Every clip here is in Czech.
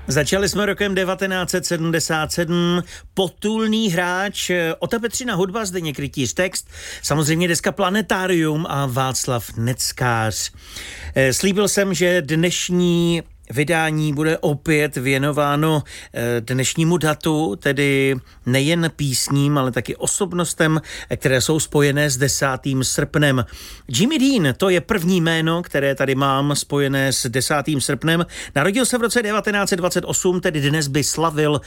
Začali jsme rokem 1977, potulný hráč, Ota Petřina hudba, Zdeněk Rytíř text, samozřejmě deska Planetarium a Václav Neckář. Slíbil jsem, že dnešní vydání bude opět věnováno dnešnímu datu, tedy nejen písním, ale taky osobnostem, které jsou spojené s 10. srpnem. Jimmy Dean, to je první jméno, které tady mám spojené s 10. srpnem. Narodil se v roce 1928, tedy dnes by slavil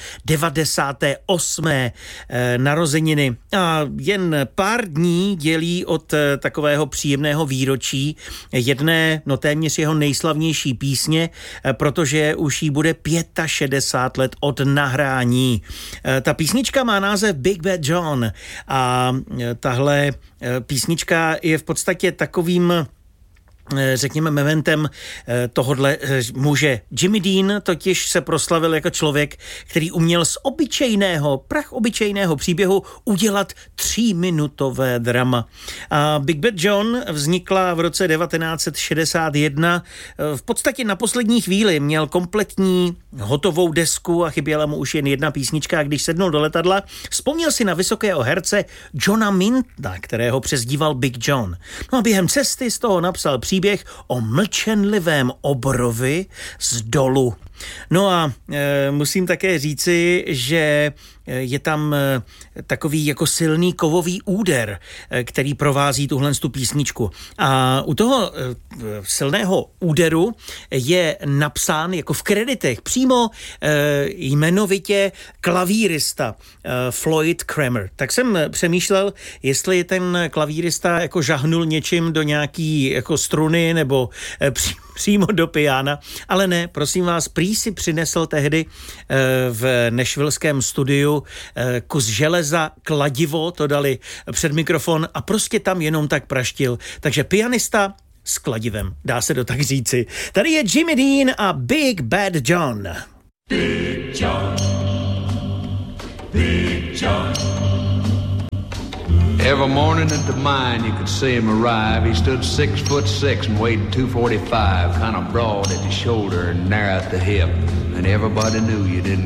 98. narozeniny. A jen pár dní dělí od takového příjemného výročí jedné, téměř jeho nejslavnější písně, protože už jí bude 65 let od nahrání. Ta písnička má název Big Bad John a tahle písnička je v podstatě takovým, řekněme, mementem tohodle muže. Jimmy Dean totiž se proslavil jako člověk, který uměl z obyčejného příběhu udělat 3minutové drama. A Big Bad John vznikla v roce 1961. V podstatě na poslední chvíli měl kompletní hotovou desku a chyběla mu už jen jedna písnička, a když sednul do letadla, vzpomněl si na vysokého herce Johna Minta, kterého přezdíval Big John. No a během cesty z toho napsal příběh o mlčenlivém obrovi z dolu. No a musím také říci, že je tam takový jako silný kovový úder, který provází tuhle písničku. A u toho silného úderu je napsán jako v kreditech přímo jmenovitě klavírista Floyd Cramer. Tak jsem přemýšlel, jestli ten klavírista jako žahnul něčím do nějaký jako struny nebo přímo do piana, ale ne, prosím vás, prý si přinesl tehdy v nashvilleském studiu kus železa, kladivo, to dali před mikrofon a prostě tam jenom tak praštil. Takže pianista s kladivem, dá se to tak říci. Tady je Jimmy Dean a Big Bad John. Big John, Big John. Every morning at the mine you could see him arrive. He stood 6'6" and weighed 245, kind of broad at the shoulder and narrow at the hip. And everybody knew you didn't